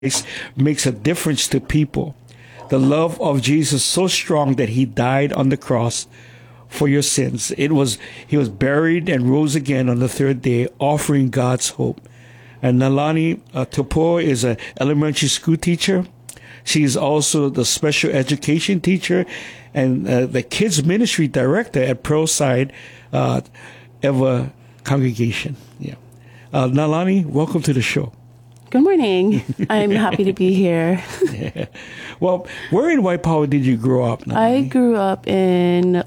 makes a difference to people. The love of Jesus so strong that he died on the cross for your sins. He was buried and rose again on the third day, offering God's hope. And Nalani Tupor is an elementary school teacher. She is also the special education teacher and the kids ministry director at Pearlside Eva Congregation. Yeah, Nalani, welcome to the show. Good morning. I'm happy to be here. Yeah. Well, where in Waipahu did you grow up, Nalani? I grew up in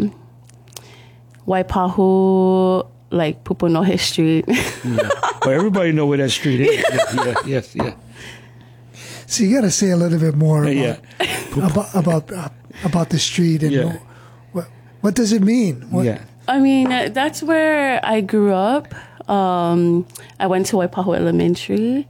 Waipahu, like Pupunohe Street. Yeah. Well, everybody know where that street is. Yes. So you got to say a little bit more about the street and what does it mean? Yeah. I mean, that's where I grew up. I went to Waipahu Elementary.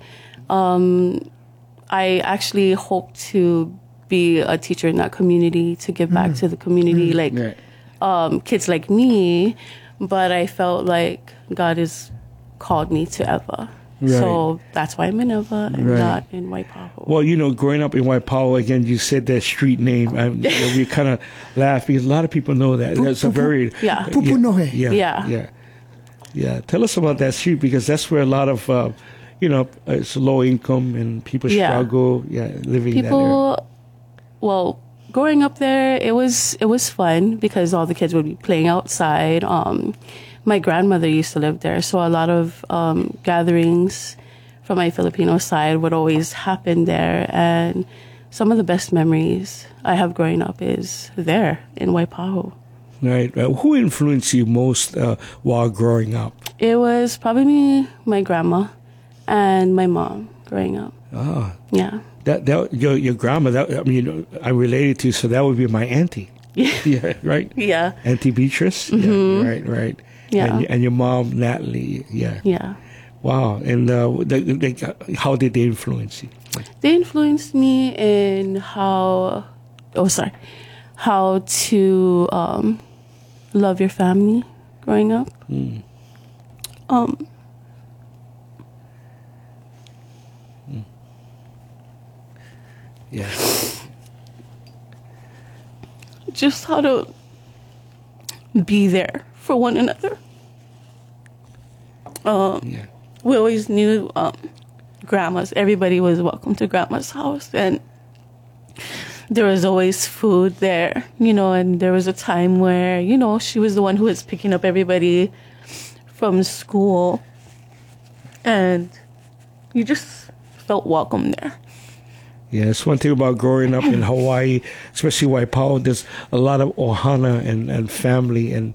I actually hope to be a teacher in that community, to give back to the community, kids like me. But I felt like God has called me to Eva. Right. So that's why I'm in Eva and not in Waipahu. Well, growing up in Waipahu, again, you said that street name. We kind of laugh because a lot of people know that. That's a very... Pupunohe. Yeah. Tell us about that street because that's where a lot of, it's low income and people struggle living in that area. Well, growing up there, it was fun because all the kids would be playing outside. My grandmother used to live there, so a lot of gatherings from my Filipino side would always happen there. And some of the best memories I have growing up is there in Waipahu. Right. Who influenced you most while growing up? It was probably my grandma and my mom growing up. Oh. Yeah. Your grandma, I related to, so that would be my auntie. Yeah, right? Yeah. Auntie Beatrice? Mm-hmm. Yeah, right. Yeah. And your mom, Natalie. Yeah. Yeah. Wow. And how did they influence you? They influenced me in how to love your family growing up. Yeah. Just how to be there for one another. We always knew grandma's. Everybody was welcome to grandma's house, and there was always food there, and there was a time where, she was the one who was picking up everybody from school, and you just felt welcome there. Yeah, that's one thing about growing up in Hawaii, especially Waipahu. There's a lot of ohana and family, and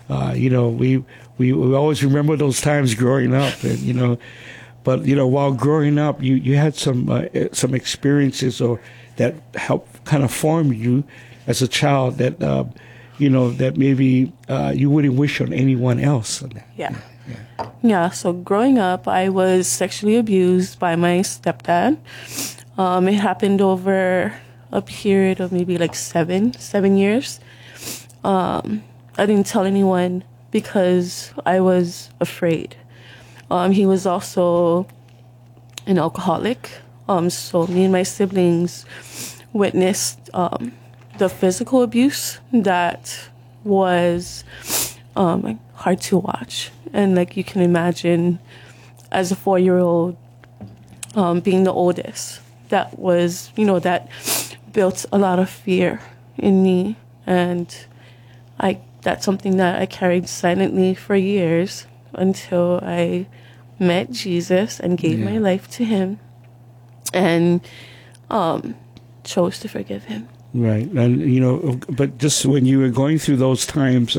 we always remember those times growing up, and but while growing up, you had some experiences or that helped kind of form you as a child that that maybe you wouldn't wish on anyone else. Yeah. So growing up, I was sexually abused by my stepdad. It happened over a period of maybe like 7 years. I didn't tell anyone because I was afraid. He was also an alcoholic. So me and my siblings witnessed the physical abuse that was hard to watch. And like you can imagine, as a 4-year-old, being the oldest, that was, that built a lot of fear in me. And that's something that I carried silently for years until I met Jesus and gave my life to him and chose to forgive him. Right. And, but just when you were going through those times,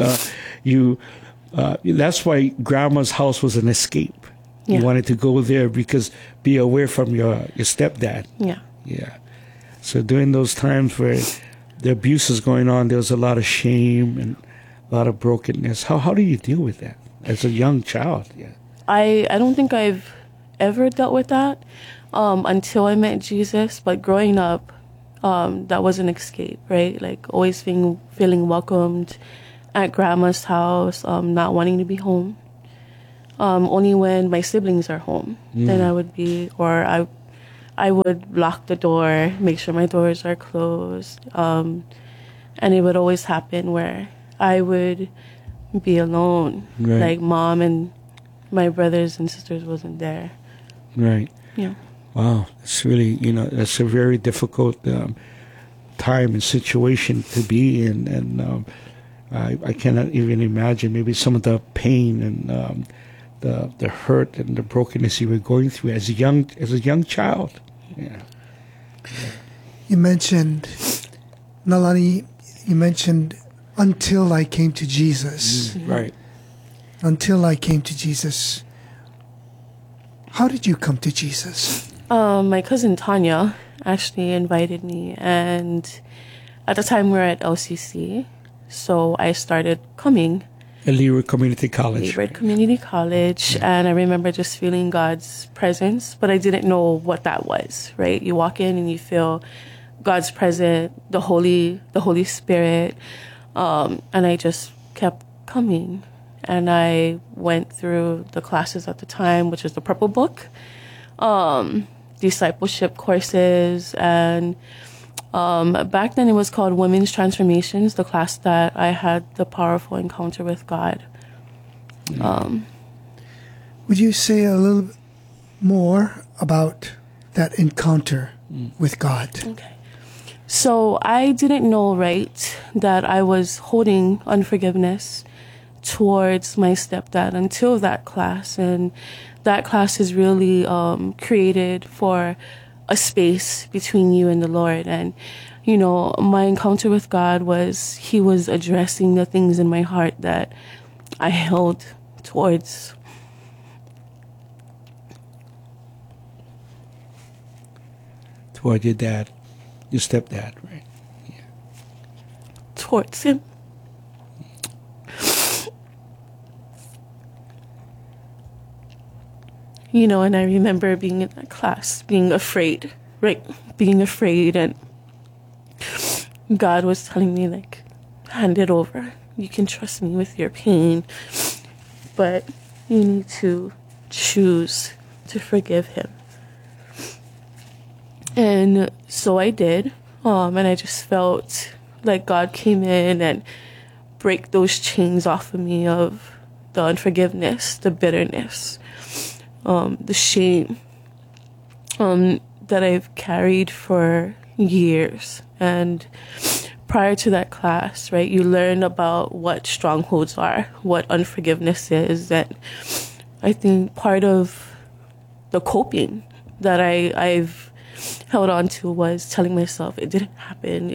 that's why grandma's house was an escape. Yeah. You wanted to go there because be away from your stepdad. Yeah. Yeah. So during those times where the abuse is going on, there was a lot of shame and a lot of brokenness. How do you deal with that as a young child? Yeah. I don't think I've ever dealt with that until I met Jesus. But growing up, that was an escape, right? Like always feeling welcomed at grandma's house, not wanting to be home. Only when my siblings are home, then I would be, or I would lock the door, make sure my doors are closed. And it would always happen where I would be alone. Right. Like mom and my brothers and sisters wasn't there. Right. Yeah. Wow. It's really, that's a very difficult time and situation to be in. And I cannot even imagine maybe some of the pain and the hurt and the brokenness you were going through as a young child. Yeah. You mentioned, Nalani, until I came to Jesus. Right. Until I came to Jesus. How did you come to Jesus? My cousin Tanya actually invited me, and at the time we were at LCC, so I started coming. Leeward Community College. Leeward Community College, and I remember just feeling God's presence, but I didn't know what that was, right? You walk in and you feel God's presence, the Holy Spirit, and I just kept coming. And I went through the classes at the time, which is the Purple Book, discipleship courses, and back then it was called Women's Transformations, the class that I had the powerful encounter with God. Would you say a little more about that encounter with God? Okay. So I didn't know, right, that I was holding unforgiveness towards my stepdad until that class. And that class is really created for a space between you and the Lord. And, my encounter with God was He was addressing the things in my heart that I held towards. Toward your dad, your stepdad, right? Yeah. Towards him. And I remember being in that class, being afraid, right? Being afraid, and God was telling me, like, hand it over. You can trust me with your pain, but you need to choose to forgive him. And so I did, and I just felt like God came in and break those chains off of me of the unforgiveness, the bitterness, the shame that I've carried for years. And prior to that class, right, you learn about what strongholds are, what unforgiveness is. And I think part of the coping that I've held on to was telling myself it didn't happen.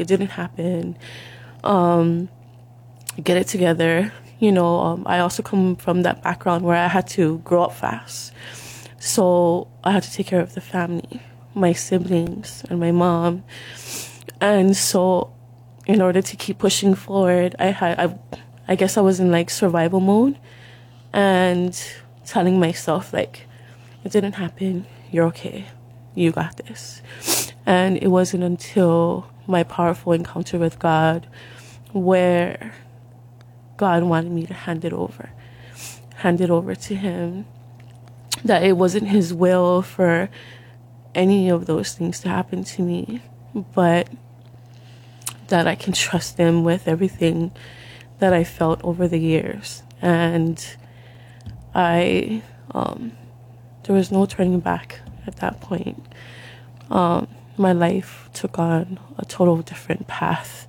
Get it together. I also come from that background where I had to grow up fast. So I had to take care of the family, my siblings and my mom. And so in order to keep pushing forward, I guess I was in like survival mode and telling myself like, it didn't happen. You're okay. You got this. And it wasn't until my powerful encounter with God where God wanted me to hand it over to him, that it wasn't his will for any of those things to happen to me, but that I can trust him with everything that I felt over the years. And there was no turning back at that point. My life took on a total different path.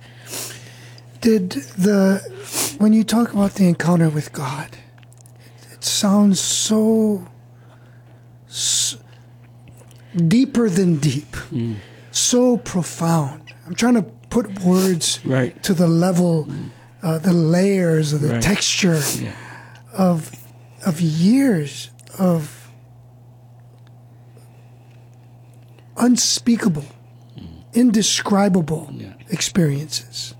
When you talk about the encounter with God, it sounds so deeper than deep, so profound. I'm trying to put words to the level, the layers of the texture of years of unspeakable, indescribable experiences.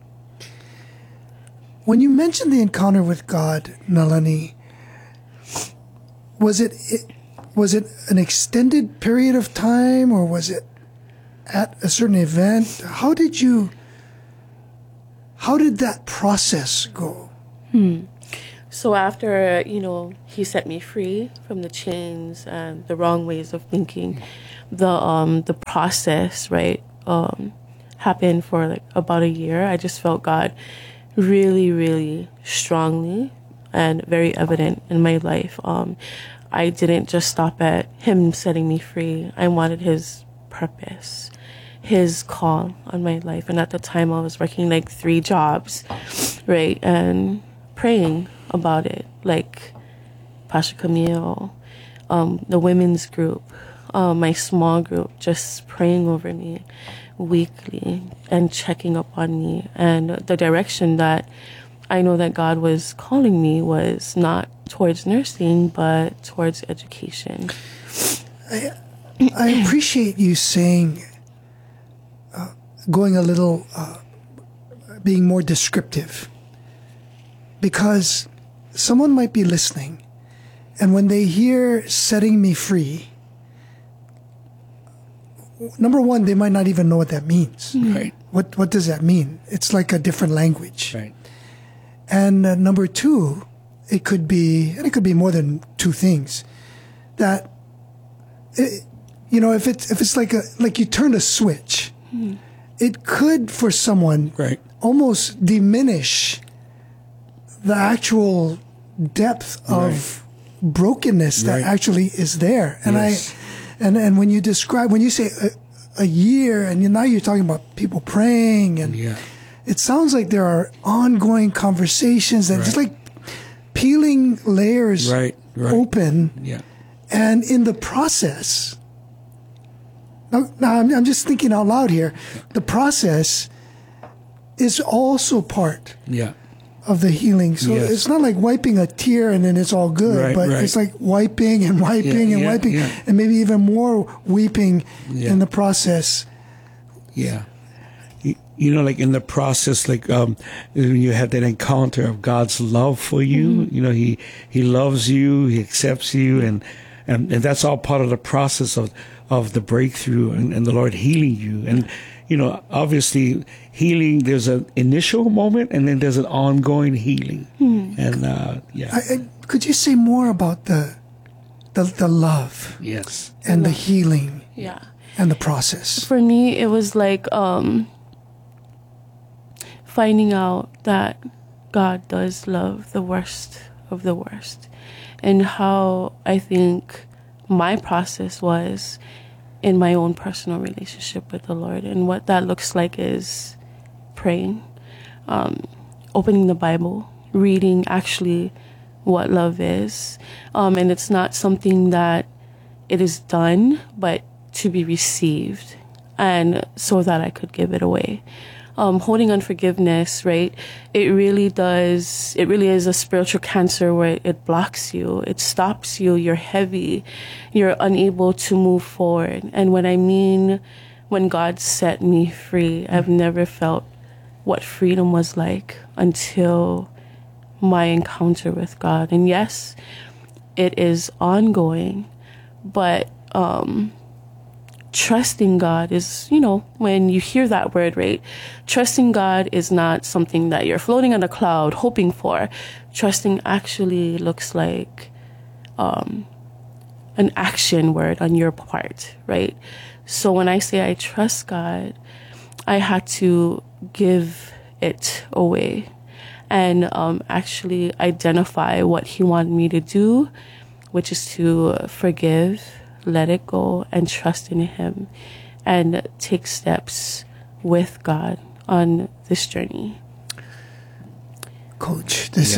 When you mentioned the encounter with God, Nalani, was it an extended period of time, or was it at a certain event? How did that process go? So after, he set me free from the chains and the wrong ways of thinking, the process, right, happened for like about a year. I just felt God really, really strongly and very evident in my life. I didn't just stop at him setting me free. I wanted his purpose, his call on my life. And at the time I was working like 3 jobs, right? And praying about it, like Pastor Camille, the women's group, my small group, just praying over me weekly and checking up on me. And the direction that I know that God was calling me was not towards nursing, but towards education. I appreciate you saying, going a little, being more descriptive, because someone might be listening, and when they hear setting me free, number one, they might not even know what that means. Right. What does that mean? It's like a different language. Right. And number two, it could be more than 2 things. That, if it's like you turned a switch, it could for someone almost diminish the actual depth of brokenness that actually is there. And and when you say a year, and now you're talking about people praying, and it sounds like there are ongoing conversations that just like peeling layers open. Yeah. And in the process, now I'm just thinking out loud here, the process is also part of the healing. So it's not like wiping a tear and then it's all good, but it's like wiping and wiping and wiping, and maybe even more weeping in the process. Yeah. Like in the process, like you have that encounter of God's love for you. He loves you, he accepts you, and that's all part of the process of the breakthrough and the Lord healing you. And obviously healing, there's an initial moment and then there's an ongoing healing. And could you say more about the love? Yes. And the healing. Yeah. And the process. For me, it was like finding out that God does love the worst of the worst, and how I think my process was in my own personal relationship with the Lord. And what that looks like is praying, opening the Bible, reading actually what love is. And it's not something that it is done, but to be received, and so that I could give it away. Holding unforgiveness, right? It really is a spiritual cancer where it blocks you, it stops you, you're heavy, you're unable to move forward. And when God set me free, I've never felt what freedom was like until my encounter with God. And yes, it is ongoing, but trusting God is, when you hear that word, right? Trusting God is not something that you're floating on a cloud hoping for. Trusting actually looks like an action word on your part, right? So when I say I trust God, I had to give it away and actually identify what he wanted me to do, which is to forgive, let it go, and trust in him, and take steps with God on this journey. Coach, this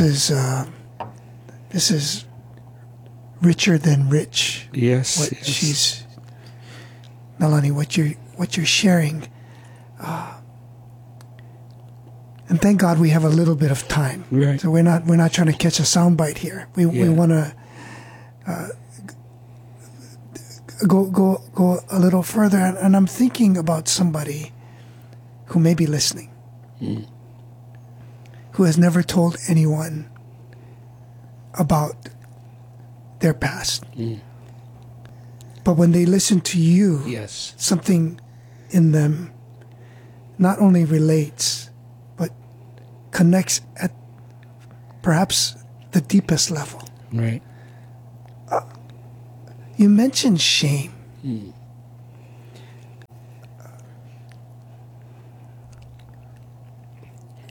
is richer than rich. Yes. She's Melanie, what you're sharing, and thank God we have a little bit of time. Right. So we're not trying to catch a soundbite here. We want to go a little further, and I'm thinking about somebody who may be listening, who has never told anyone about their past. But when they listen to you, something in them not only relates, but connects at perhaps the deepest level. Right. You mentioned shame.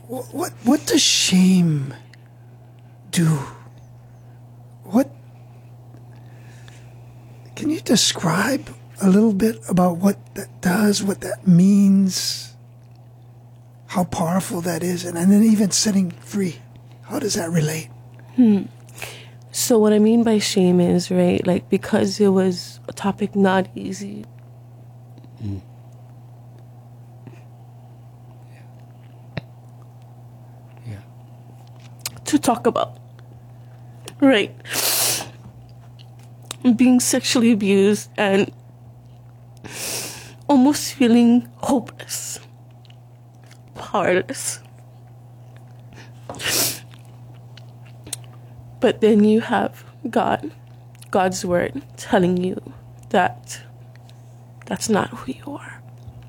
What does shame do? What can you describe a little bit about what that does, what that means, how powerful that is, and then even setting free? How does that relate? So what I mean by shame is, right, like, because it was a topic not easy. Yeah. To talk about, right? Being sexually abused and almost feeling hopeless, powerless. But then you have God's word telling you that that's not who you are.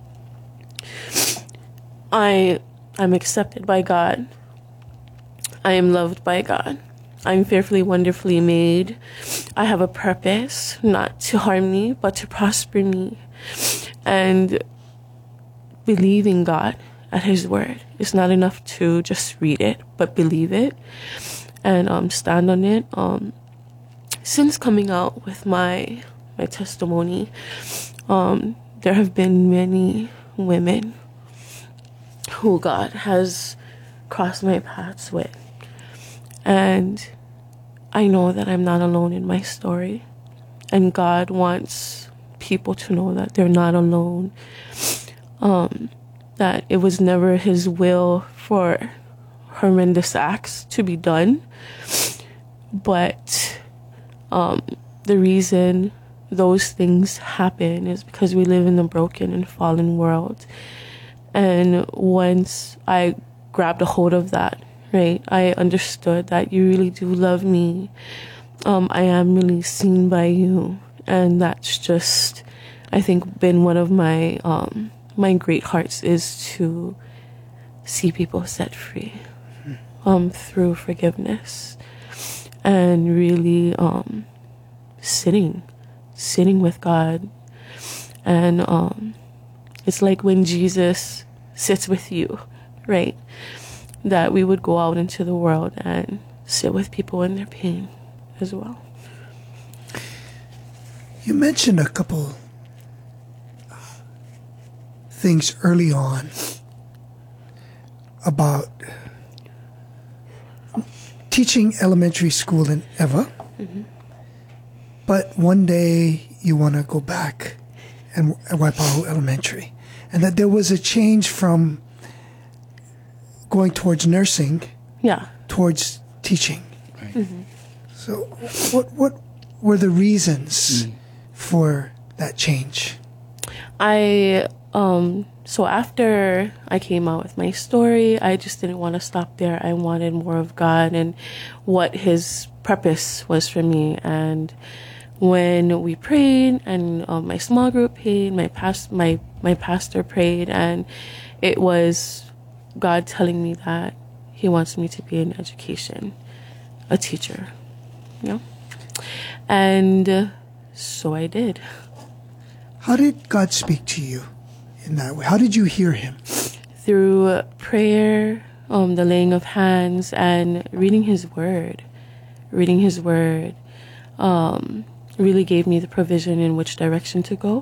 I'm accepted by God. I am loved by God. I'm fearfully, wonderfully made. I have a purpose, not to harm me, but to prosper me. And believing God at His word is not enough to just read it, but believe it and stand on it. Since coming out with my testimony, there have been many women who God has crossed my paths with. And I know that I'm not alone in my story. And God wants people to know that they're not alone. That it was never His will for horrendous acts to be done. But the reason those things happen is because we live in a broken and fallen world. And once I grabbed a hold of that, right, I understood that you really do love me. I am really seen by you. And that's just, I think, been one of my my great hearts, is to see people set free through forgiveness. And really sitting with God. And it's like when Jesus sits with you, right? That we would go out into the world and sit with people in their pain as well. You mentioned a couple things early on about teaching elementary school in Eva, but one day you want to go back and Waipahu Elementary, and that there was a change from going towards nursing, towards teaching. Right. So, what were the reasons for that change? So after I came out with my story, I just didn't want to stop there. I wanted more of God and what His purpose was for me. And when we prayed, and my small group prayed, my pastor prayed, and it was God telling me that He wants me to be in education, a teacher, and so I did. How did God speak to you in that way? How did you hear Him? Through prayer, the laying of hands, and reading His word. Reading His word really gave me the provision in which direction to go,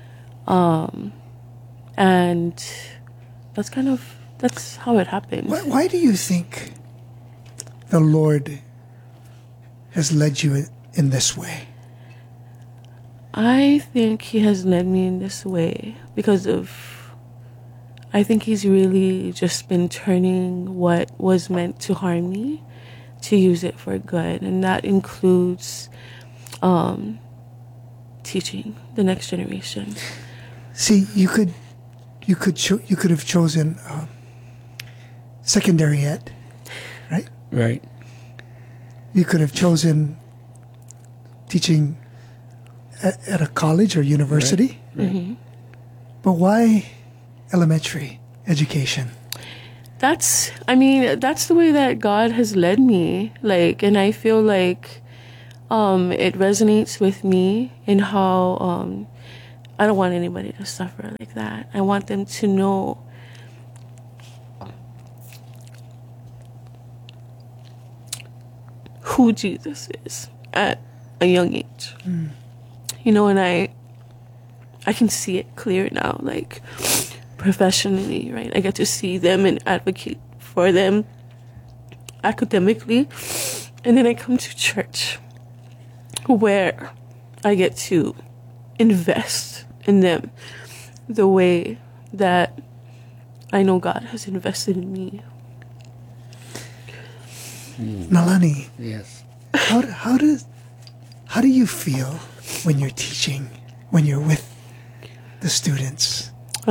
and that's how it happened. Why do you think the Lord has led you in this way? I think He has led me in this way because I think He's really just been turning what was meant to harm me to use it for good. And that includes teaching the next generation. See, you could have chosen secondary ed, right? Right. You could have chosen teaching at a college or university. Right. Mm-hmm. But why elementary education? That's the way that God has led me. And I feel like it resonates with me in how I don't want anybody to suffer like that. I want them to know who Jesus is at a young age. You know, and I can see it clear now, like professionally, right? I get to see them and advocate for them academically. And then I come to church where I get to invest in them the way that I know God has invested in me. Nalani. Yes. How do you feel when you're teaching, when you're with the students?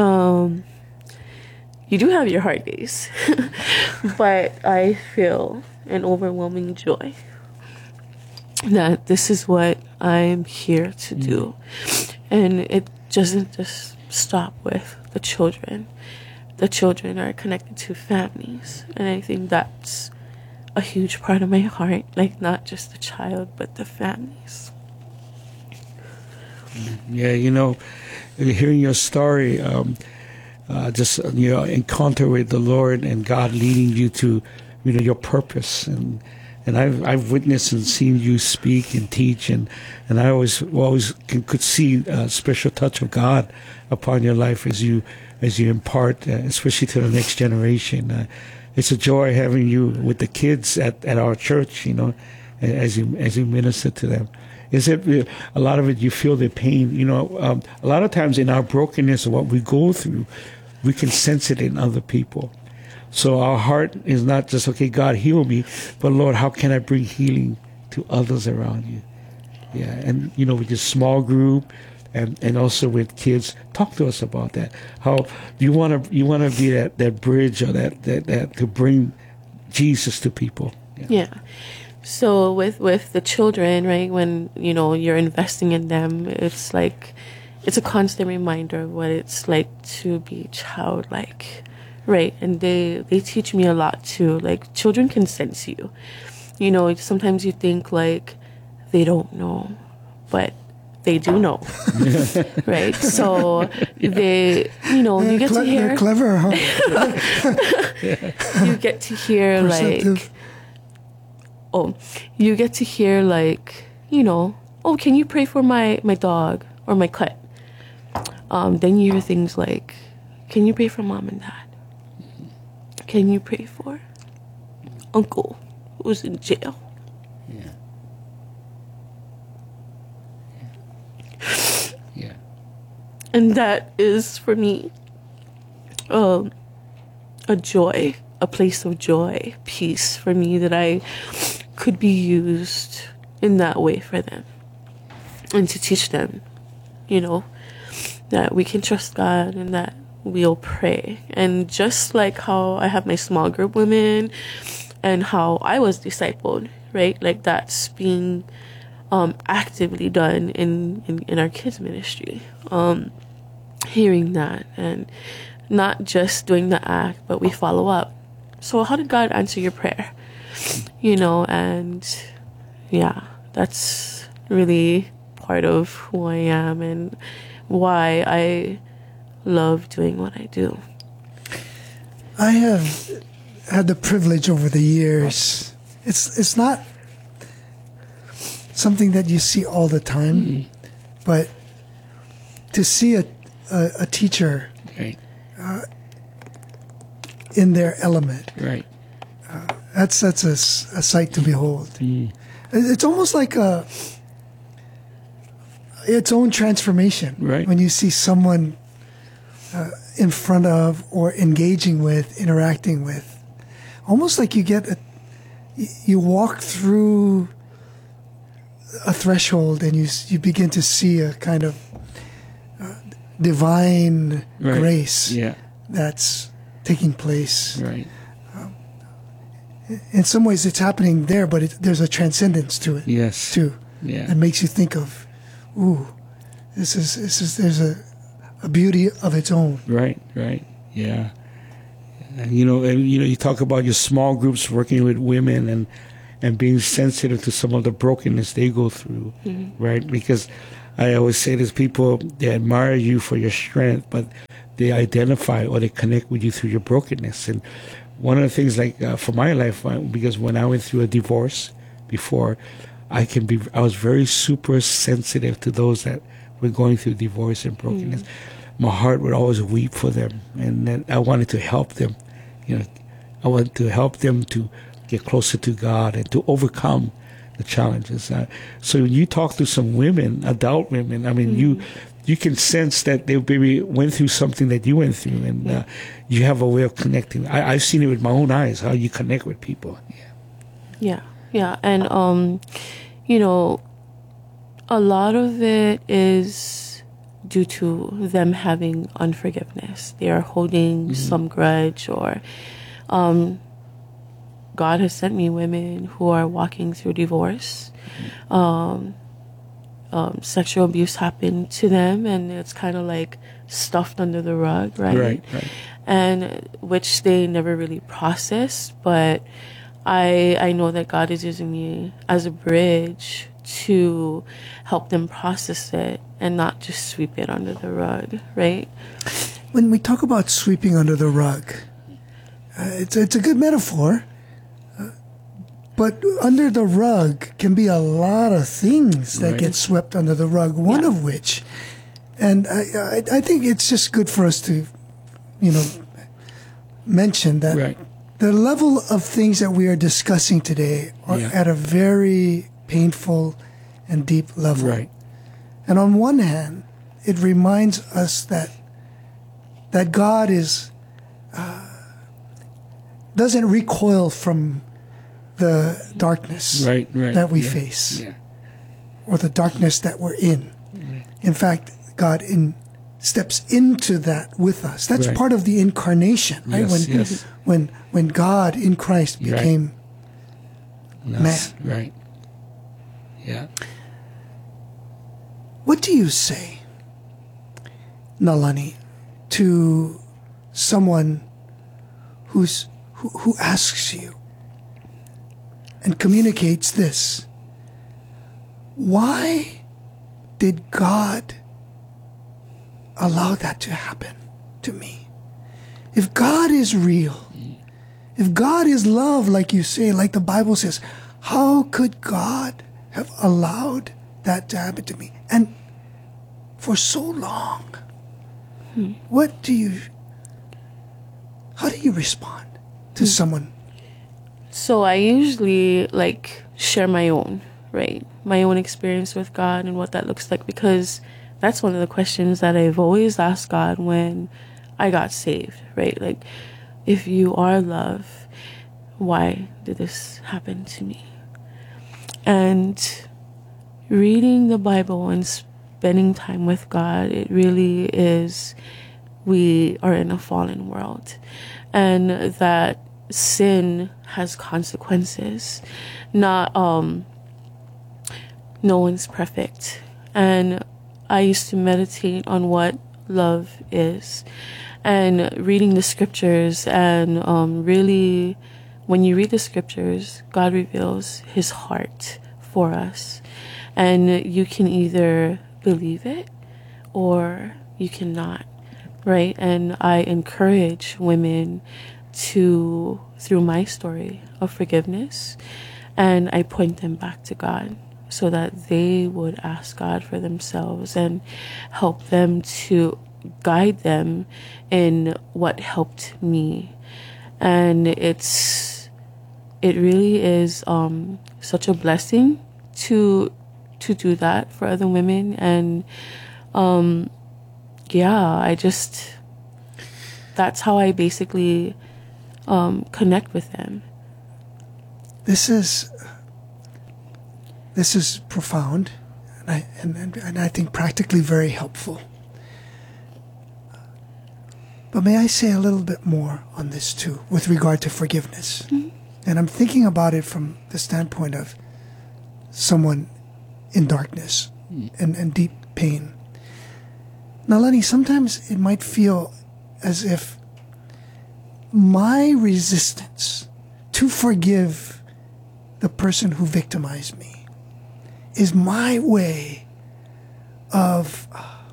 You do have your hard days, but I feel an overwhelming joy that this is what I'm here to do. And it doesn't just stop with the children. The children are connected to families, and I think that's a huge part of my heart, like not just the child, but the families. Yeah, you know, hearing your story, just your encounter with the Lord and God leading you to, you know, your purpose, and I've witnessed and seen you speak and teach, and I always could see a special touch of God upon your life as you impart, especially to the next generation. It's a joy having you with the kids at our church, you know, as you minister to them. Is it a lot of it? You feel the pain, you know. A lot of times in our brokenness of what we go through, we can sense it in other people. So our heart is not just, okay, God, heal me, but Lord, how can I bring healing to others around you? Yeah, and you know, with this small group, and also with kids, talk to us about that. How you want to be that bridge, or that to bring Jesus to people. Yeah. So with the children, right, when, you know, you're investing in them, it's like, it's a constant reminder of what it's like to be childlike, right? And they teach me a lot too. Like, children can sense you. You know, sometimes you think like they don't know, but they do know, right? So they, you know, you get to hear. They're clever, huh? You get to hear like. You get to hear like, you know, oh, can you pray for my dog or my cat? Then you hear things like, can you pray for mom and dad? Can you pray for uncle who's in jail? Yeah. And that is for me a joy, a place of joy, peace for me, that I could be used in that way for them, and to teach them, you know, that we can trust God and that we'll pray. And just like how I have my small group women and how I was discipled, right? Like, that's being actively done in our kids ministry. Hearing that, and not just doing the act, but we follow up. So how did God answer your prayer? You know, and yeah, that's really part of who I am and why I love doing what I do. I have had the privilege over the years. It's not something that you see all the time, but to see a teacher Right. In their element, Right. that's a sight to behold. It's almost like its own transformation, Right. when you see someone in front of, or engaging with, interacting with. Almost like you walk through a threshold, and you begin to see a kind of divine Right. grace that's taking place. Right. In some ways, it's happening there, but there's a transcendence to it. Yes. Too. Yeah. That makes you think of, ooh, there's a beauty of its own. Right. Right. Yeah. And you talk about your small groups working with women and being sensitive to some of the brokenness they go through, right? Because I always say there's people, they admire you for your strength, but they identify or they connect with you through your brokenness. And one of the things, like for my life, because when I went through a divorce, before, I was very super sensitive to those that were going through divorce and brokenness. My heart would always weep for them, and then I wanted to help them. I wanted to help them to get closer to God and to overcome the challenges. So when you talk to some women, adult women, I mean, you can sense that they maybe went through something that you went through, and you have a way of connecting. I've seen it with my own eyes, how you connect with people. Yeah. And, a lot of it is due to them having unforgiveness. They are holding some grudge, or God has sent me women who are walking through divorce. Sexual abuse happened to them, and it's kind of like stuffed under the rug, right? Right. And which they never really processed, but I know that God is using me as a bridge to help them process it and not just sweep it under the rug, right? When we talk about sweeping under the rug, it's a good metaphor, but under the rug can be a lot of things that get swept under the rug, one of which, and I think it's just good for us to, mention that the level of things that we are discussing today are at a very painful and deep level. Right. And on one hand, it reminds us that God doesn't recoil from the darkness that we face, or the darkness that we're in. In fact, God steps into that with us. That's part of the incarnation, right? When God in Christ became man. Right. Yeah. What do you say, Nalani, to someone who asks you and communicates this? Why did God allow that to happen to me? If God is real, if God is love, like you say, like the Bible says, how could God have allowed that to happen to me? And for so long, how do you respond to someone? So I usually share my own experience with God and what that looks like, because that's one of the questions that I've always asked God when I got saved, right? Like, if you are love, why did this happen to me? And reading the Bible and spending time with God, it really is, we are in a fallen world, and that sin has consequences. No one's perfect. And I used to meditate on what love is, and reading the scriptures, and really, when you read the scriptures, God reveals his heart for us, and you can either believe it or you cannot, right? And I encourage women to, through my story of forgiveness, and I point them back to God, so that they would ask God for themselves and help them to guide them in what helped me. And it really is such a blessing to do that for other women. And that's how I basically connect with them. This is profound, and I think practically very helpful. But may I say a little bit more on this too, with regard to forgiveness? Mm-hmm. And I'm thinking about it from the standpoint of someone in darkness and deep pain. Nalani, sometimes it might feel as if my resistance to forgive the person who victimized me is my way of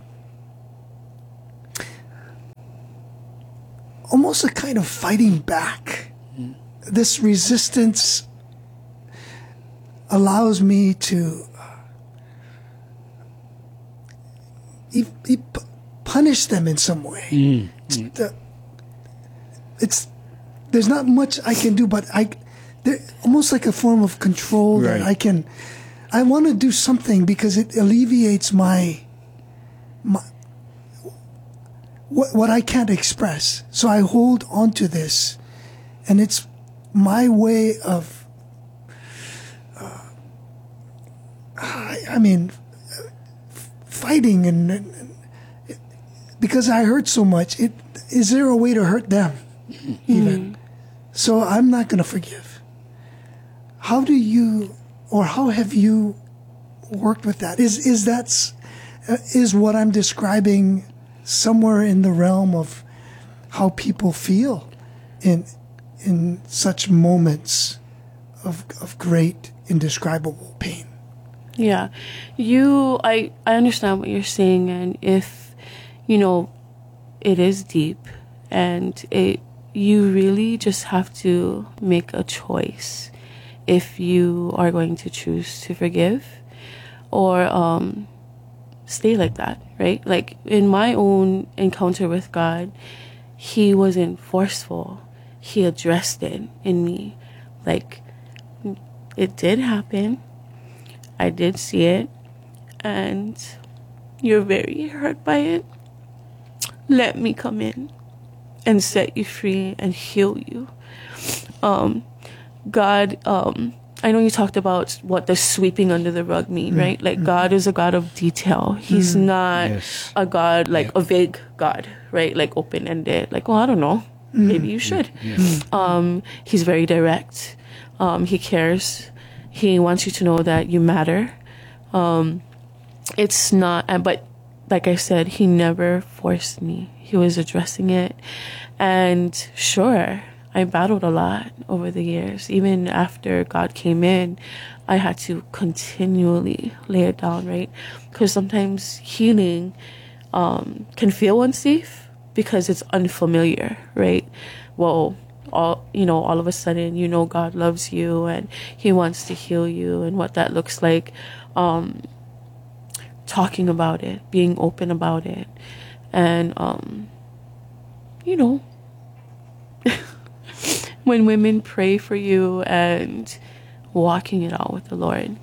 almost a kind of fighting back. This resistance allows me to punish them in some way. There's not much I can do, but they're almost like a form of control that I want to do something because it alleviates my what I can't express. So I hold on to this, and it's my way of, fighting, and because I hurt so much, is there a way to hurt them even? So I'm not going to forgive. How do you, or how have you worked with that? Is what I'm describing somewhere in the realm of how people feel in such moments of great indescribable pain? Yeah, I understand what you're saying, and if, it is deep, and you really just have to make a choice if you are going to choose to forgive or stay like that, right? Like in my own encounter with God, He wasn't forceful. He addressed it in me. Like, it did happen. I did see it, and you're very hurt by it. Let me come in and set you free and heal you. God, I know you talked about what the sweeping under the rug mean, right? Like, God is a God of detail. He's not a God, like a vague God, right? Like open-ended, like, well, I don't know. Maybe you should. He's very direct. He cares. He wants you to know that you matter. It's not, but like I said, He never forced me. He was addressing it. And sure, I battled a lot over the years. Even after God came in, I had to continually lay it down, right? Because sometimes healing can feel unsafe because it's unfamiliar, right? Well, all of a sudden, God loves you and He wants to heal you, and what that looks like, talking about it, being open about it, and when women pray for you and walking it out with the Lord,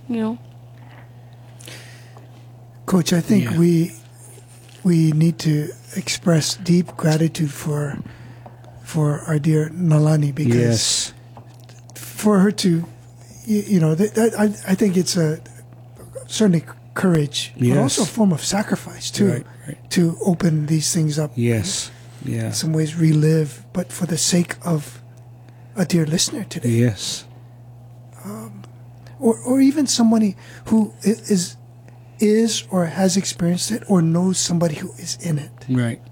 Coach, I think we need to express deep gratitude for our dear Nalani, because for her to, I think it's certainly courage, but also a form of sacrifice too, to open these things up. Yes, yeah. In some ways relive, but for the sake of a dear listener today. Yes. Or even somebody who is or has experienced it or knows somebody who is in it. Right.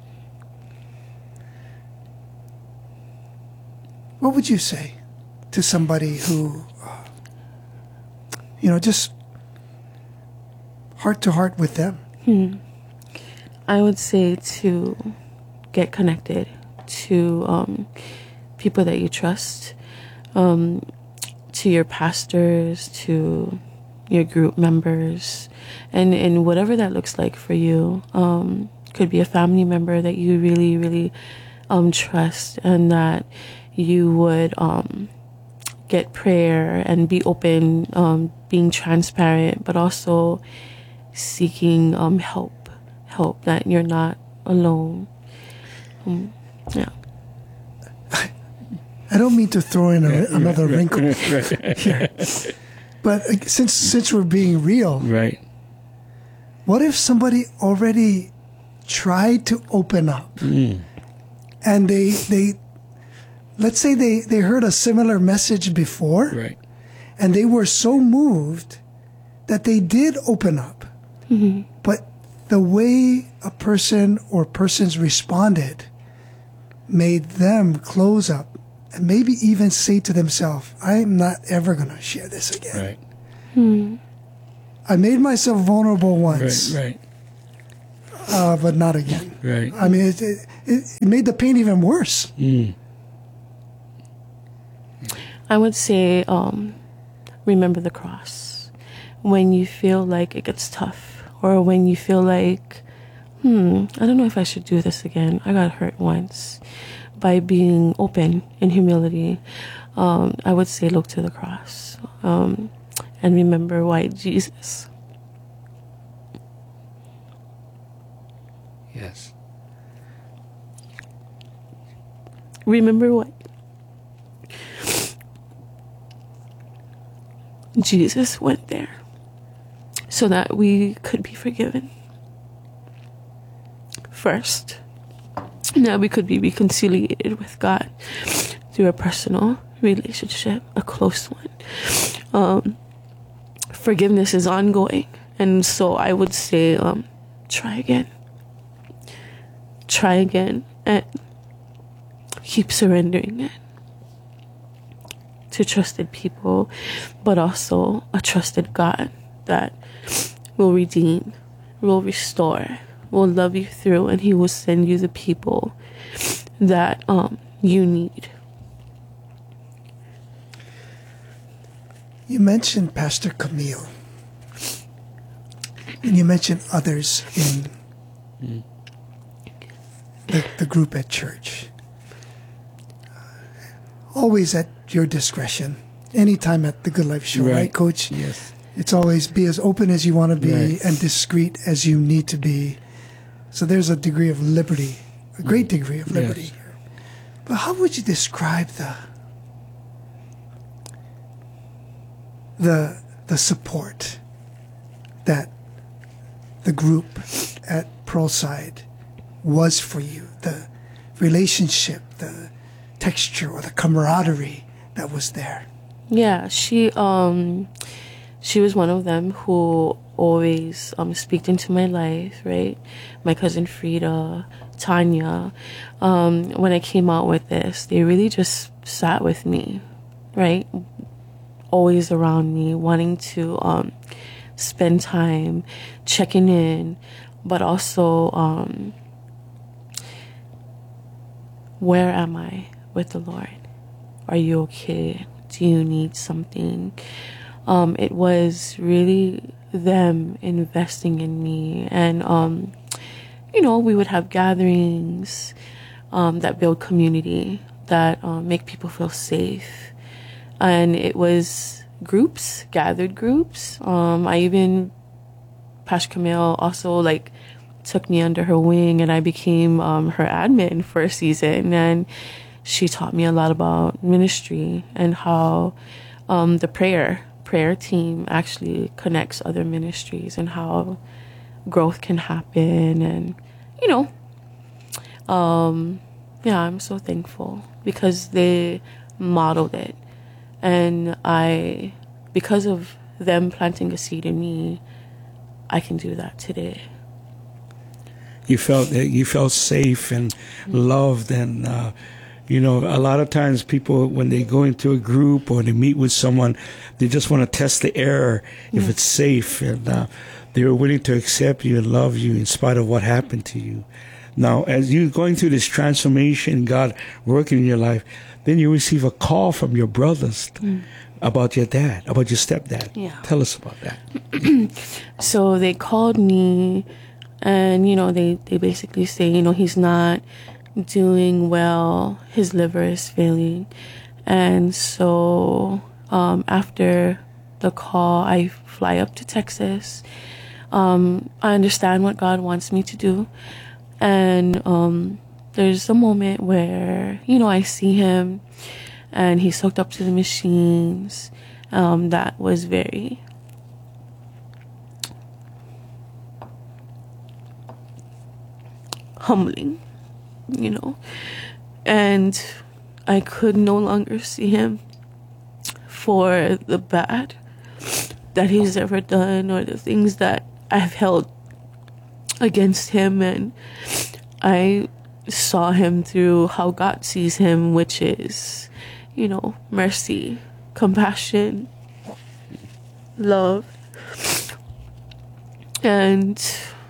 What would you say to somebody who, just heart to heart with them? I would say to get connected to people that you trust, to your pastors, to your group members, and whatever that looks like for you. Could be a family member that you really, really trust, and that you would get prayer and be open, being transparent, but also seeking help, that you're not alone. Yeah. I don't mean to throw in another wrinkle here, but since we're being real, right? What if somebody already tried to open up, and they let's say they heard a similar message before, right? And they were so moved that they did open up, but the way a person or persons responded made them close up and maybe even say to themselves, I'm not ever going to share this again. Right. I made myself vulnerable once. Right. But not again. Right. I mean, it made the pain even worse. I would say remember the cross. When you feel like it gets tough, or when you feel like, I don't know if I should do this again. I got hurt once. By being open in humility, I would say look to the cross, and remember why Jesus. Yes. Remember what Jesus went there so that we could be forgiven first. Now we could be reconciliated with God through a personal relationship, a close one. Forgiveness is ongoing. And so I would say, try again. Try again and keep surrendering it to trusted people, but also a trusted God that will redeem, will restore, will love you through, and he will send you the people that you need. You mentioned Pastor Camille, and you mentioned others in the group at church. Always at your discretion, anytime at the Good Life Show, right, Coach? Yes. It's always be as open as you want to be, right, and discreet as you need to be. So there's a degree of liberty, a great degree of liberty. Yes. But how would you describe the support that the group at Pearlside was for you? The relationship, the texture, or the camaraderie that was there? Yeah, she was one of them who always speak into my life, right? My cousin Frida, Tanya. When I came out with this, they really just sat with me, right? Always around me, wanting to spend time, checking in, but also where am I with the Lord? Are you okay? Do you need something? It was really them investing in me. And, we would have gatherings that build community, that make people feel safe. And it was groups, gathered groups. Pastor Camille also, took me under her wing, and I became her admin for a season. And she taught me a lot about ministry and how the prayer team actually connects other ministries, and how growth can happen. And I'm so thankful because they modeled it, and because of them planting a seed in me, I can do that today. You felt safe and loved, and a lot of times people, when they go into a group or they meet with someone, they just want to test the air if it's safe, and they're willing to accept you and love you in spite of what happened to you. Now, as you're going through this transformation, God working in your life, then you receive a call from your brothers about your dad, about your stepdad. Yeah. Tell us about that. So they called me, and, they basically say, he's not doing well, his liver is failing. And so after the call, I fly up to Texas. I understand what God wants me to do. And there's a moment where, I see him, and he's hooked up to the machines. That was very humbling, and I could no longer see him for the bad that he's ever done, or the things that I've held against him. And I saw him through how God sees him, which is, mercy, compassion, love. And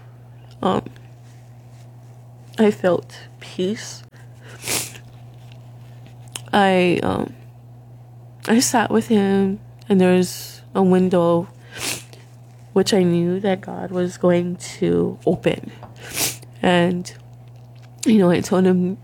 I felt peace. I sat with him, And there's a window which I knew that God was going to open. And, I told him,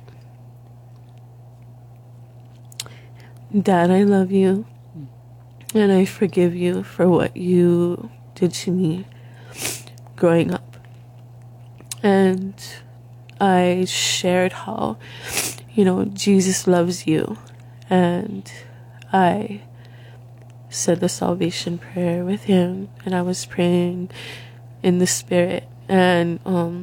Dad, I love you. And I forgive you for what you did to me growing up. And I shared how, Jesus loves you. And I said the salvation prayer with him. And I was praying in the Spirit. And,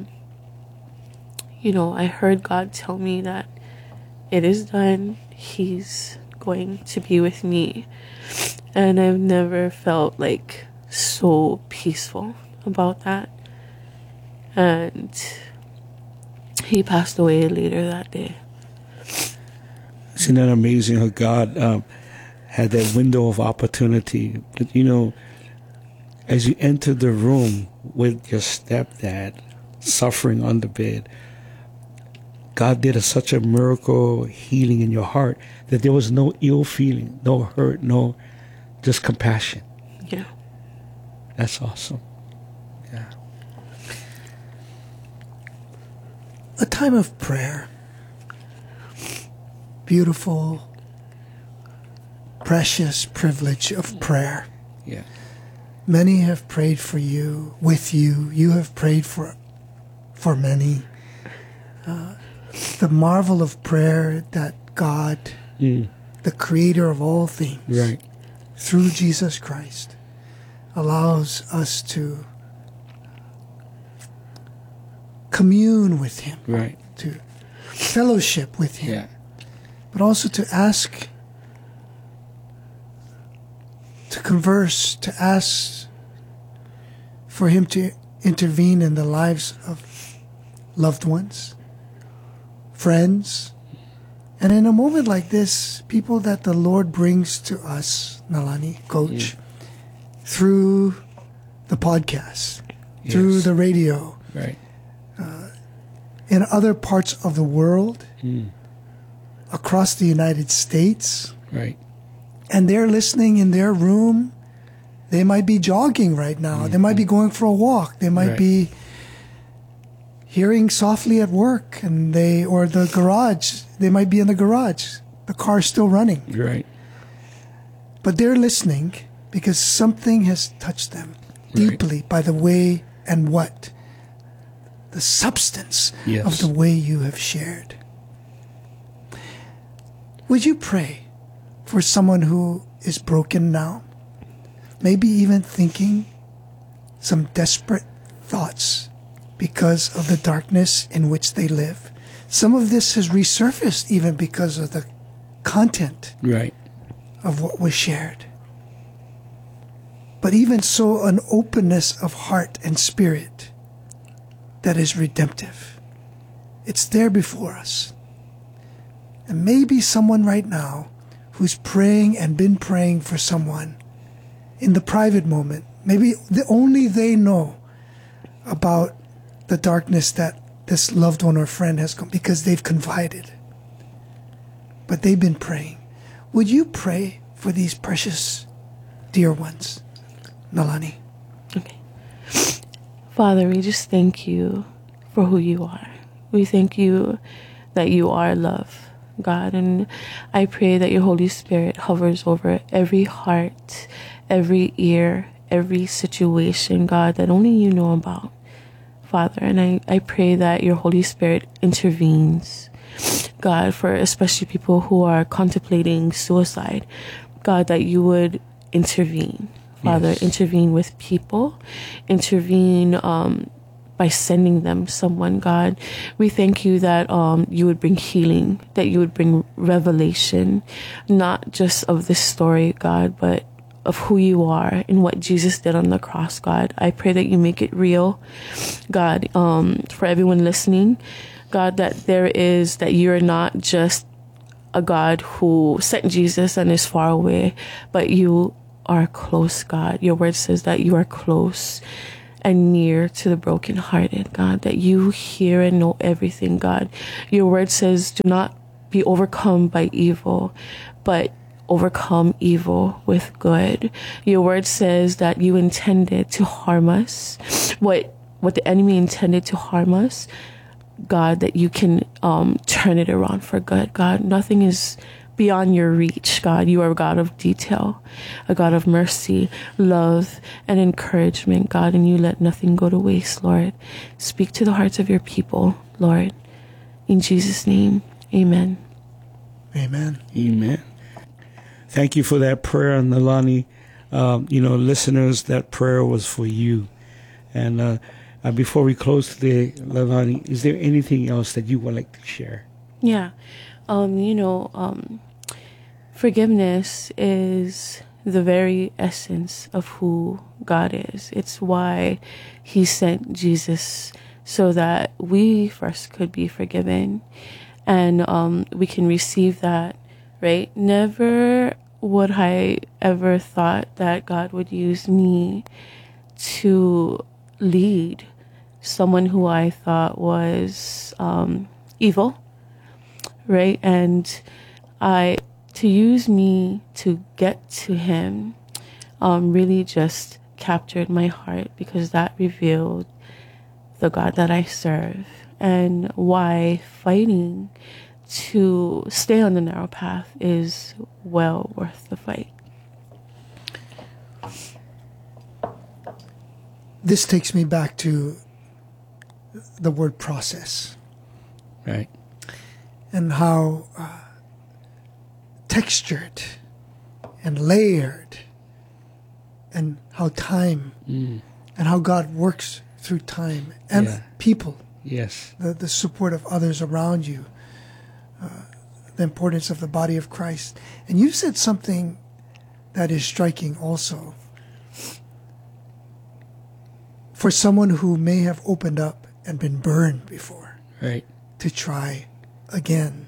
I heard God tell me that it is done. He's going to be with me. And I've never felt so peaceful about that. And he passed away later that day. Isn't that amazing how God had that window of opportunity? But, as you entered the room with your stepdad suffering on the bed, God did such a miracle healing in your heart that there was no ill feeling, no hurt, just compassion. Yeah. That's awesome. Yeah. A time of prayer. Beautiful, precious privilege of prayer. Yeah. Many have prayed for you, with you. You have prayed for many. The marvel of prayer that God, the creator of all things, right, through Jesus Christ, allows us to commune with him, right, to fellowship with him, yeah, but also to ask, to converse, to ask for him to intervene in the lives of loved ones, friends, and in a moment like this, people that the Lord brings to us, Nalani, Coach, through the podcast, through the radio, right, in other parts of the world, across the United States, right, and they're listening in their room. They might be jogging right now. They might be going for a walk. They might be hearing softly at work, and or the garage. They might be in the garage. The car's still running. right. But they're listening because something has touched them deeply by the way and what, the substance of the way you have shared. Would you pray for someone who is broken now? Maybe even thinking some desperate thoughts because of the darkness in which they live. Some of this has resurfaced even because of the content of what was shared. But even so, an openness of heart and spirit that is redemptive. It's there before us. And maybe someone right now who's praying and been praying for someone in the private moment, maybe only they know about the darkness that this loved one or friend has come because they've confided. But they've been praying. Would you pray for these precious dear ones? Nalani. Okay. Father, we just thank you for who you are. We thank you that you are love, God. And I pray that your Holy Spirit hovers over every heart, every ear, every situation, God, that only you know about, Father. And I pray that your Holy Spirit intervenes, God, for especially people who are contemplating suicide, God, that you would intervene, Father, intervene with people, intervene by sending them someone, God. We thank you that you would bring healing, that you would bring revelation, not just of this story, God, but of who you are and what Jesus did on the cross, God. I pray that you make it real, God, for everyone listening, God, that you're not just a God who sent Jesus and is far away, but you are close, God. Your word says that you are close and near to the brokenhearted, God, that you hear and know everything, God. Your word says, do not be overcome by evil, but overcome evil with good. Your word says that you intended to harm us. What the enemy intended to harm us, God, that you can turn it around for good. God, nothing is beyond your reach. God, you are a God of detail, a God of mercy, love, and encouragement, God, and you let nothing go to waste, Lord. Speak to the hearts of your people, Lord. In Jesus' name, amen. Amen. Amen. Thank you for that prayer, Nalani. Listeners, that prayer was for you. And before we close today, Nalani, is there anything else that you would like to share? Yeah. Forgiveness is the very essence of who God is. It's why he sent Jesus, so that we first could be forgiven, and we can receive that, right? Never would I ever thought that God would use me to lead someone who I thought was evil, right? And to use me to get to him really just captured my heart, because that revealed the God that I serve, and why fighting to stay on the narrow path is well worth the fight. This takes me back to the word process. Right. And how textured and layered, and how time and how God works through time and people. Yes. The support of others around you. The importance of the body of Christ. And you said something that is striking also. For someone who may have opened up and been burned before. Right. To try again.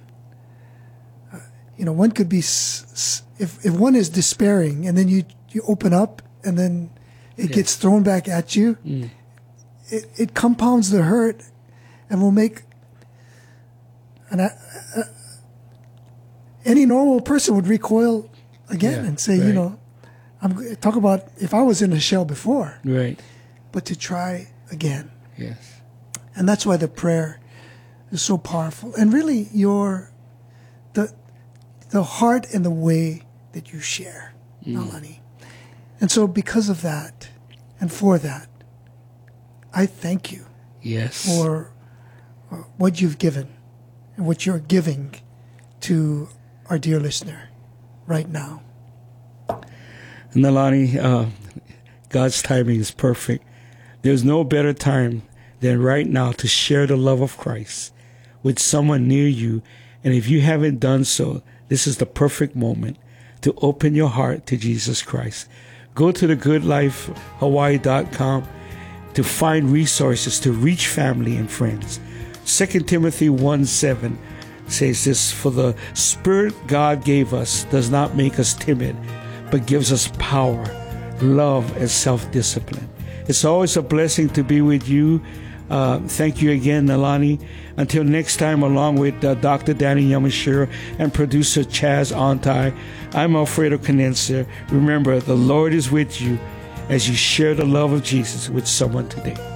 One could be, if one is despairing and then you open up and then it gets thrown back at you, it compounds the hurt and will make any normal person would recoil again and say, I'm talk about if I was in a shell before. Right. But to try again. Yes. And that's why the prayer is so powerful. And really the heart and the way that you share, Nalani. And so because of that and for that, I thank you. Yes. For what you've given and what you're giving to our dear listener right now. Nalani, God's timing is perfect. There's no better time than right now to share the love of Christ with someone near you. And if you haven't done so, this is the perfect moment to open your heart to Jesus Christ. Go to thegoodlifehawaii.com to find resources to reach family and friends. 2 Timothy 1:7 says this, for the Spirit God gave us does not make us timid, but gives us power, love, and self-discipline. It's always a blessing to be with you. Thank you again, Nalani. Until next time, along with Dr. Danny Yamashiro and producer Chaz Ontai, I'm Alfredo Canenza. Remember, the Lord is with you as you share the love of Jesus with someone today.